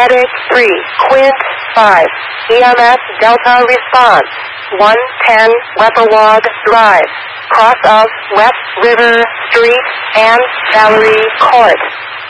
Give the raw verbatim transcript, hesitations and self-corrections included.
Medic three, Quint five, E M S Delta response, one ten Wepawag Drive, cross of West River Street and Valerie Court.